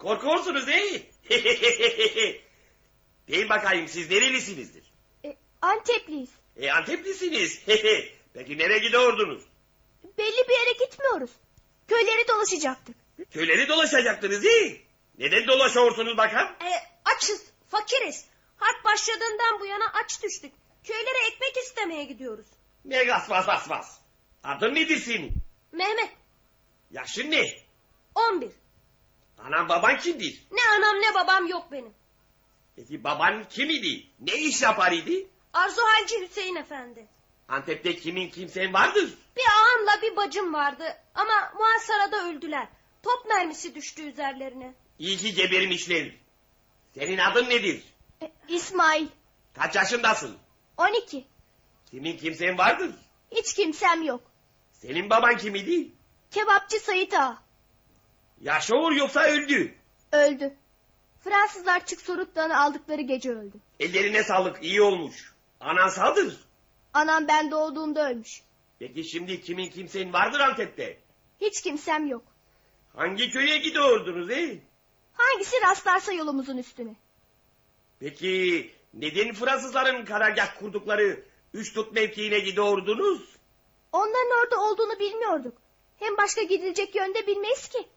Korkuyorsunuz değil mi? Deyin bakayım, siz nerelisinizdir? Antepliyiz. Anteplisiniz. Peki nereye gidiyordunuz? Belli bir yere gitmiyoruz. Köyleri dolaşacaktık. Köyleri dolaşacaktınız değil mi? Neden dolaşıyorsunuz bakalım? Açız, fakiriz. Harp başladığından bu yana aç düştük. Köylere ekmek istemeye gidiyoruz. Ne gaz. Adın nedir senin? Mehmet, Yaşın ne? 11. Anan baban kimdir? Ne anam ne babam yok benim. Peki baban kim idi? Ne iş yapar idi? Arzu Halci Hüseyin Efendi. Antep'te kimin kimsen vardır? Bir ağamla bir bacım vardı ama muhasarada öldüler. Top mermisi düştü üzerlerine. İyi ki gebermişler. Senin adın nedir? İsmail. Kaç yaşındasın? 12. Kimin kimsen vardır? Hiç kimsem yok. Senin baban kim idi? Kebapçı Sait Ağa. Yaşıyor yoksa öldü? Öldü. Fransızlar Çıksoruk'tan aldıkları gece öldü. Ellerine sağlık, iyi olmuş. Anan sağdır. Anam ben doğduğumda ölmüş. Peki şimdi kimin kimsen vardır Antep'te? Hiç kimsem yok. Hangi köye gidiyordunuz Hangisi rastlarsa yolumuzun üstüne. Peki neden Fransızların karargah kurdukları Üçtut mevkiine gidiyordunuz? Onların orada olduğunu bilmiyorduk. Hem başka gidilecek yönde bilmeyiz ki.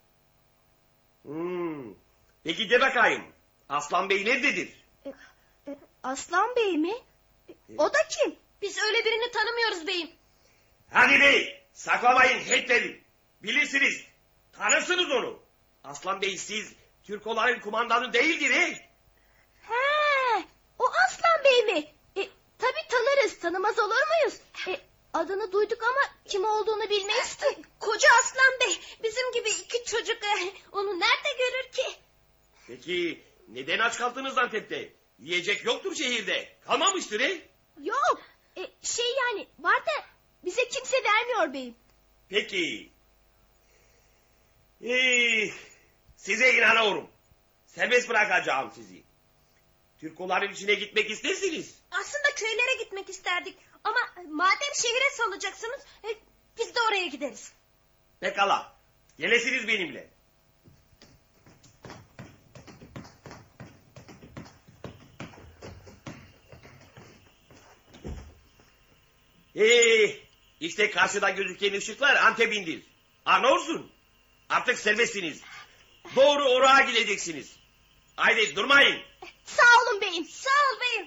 Peki de bakayım, Aslan Bey nerededir? Aslan Bey mi? O da kim? Biz öyle birini tanımıyoruz beyim. Hadi bey, saklamayın heyetleri. Bilirsiniz, tanırsınız onu. Aslan Bey siz Türkoların kumandanı değildir He, o Aslan Bey mi? Tabii tanırız, tanımaz olur muyuz? Adını duyduk ama kim olduğunu bilmeyiz ki. Koca Aslan Bey bizim gibi 2 çocuk onu nerede görür ki? Peki neden aç kaldınız Antep'te? Yiyecek yoktur şehirde. Kalmamıştır Yok, yani var da bize kimse vermiyor beyim. Peki. Size inanıyorum. Serbest bırakacağım sizi. Türkoların içine gitmek istersiniz. Aslında köylere gitmek isterdik. Ama madem şehire salacaksınız biz de oraya gideriz. Pekala. Gelesiniz benimle. İşte karşıda gözüken ışıklar Antep'indir. Anlıyorsun. Artık serbestsiniz. Doğru oraya gideceksiniz. Haydi durmayın. Sağ olun beyim. Sağ ol beyim.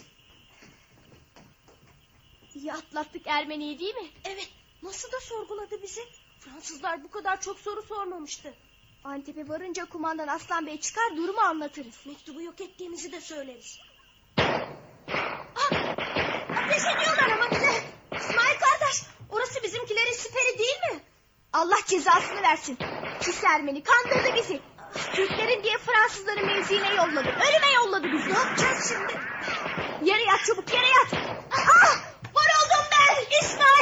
İyi atlattık Ermeni'yi değil mi? Evet, nasıl da sorguladı bizi. Fransızlar bu kadar çok soru sormamıştı. Antep'e varınca kumandan Aslan Bey çıkar, durumu anlatırız. Mektubu yok ettiğimizi de söyleriz. Ateş ediyorlar ama bize. İsmail kardeş, orası bizimkilerin siperi değil mi? Allah cezasını versin. Pis Ermeni kandırdı bizi. Türklerin diye Fransızların mevziine yolladı. Ölüme yolladı bizi. Ne yapacağız şimdi? Yere yat çabuk, yere yat. Vuruldum ben İsmail.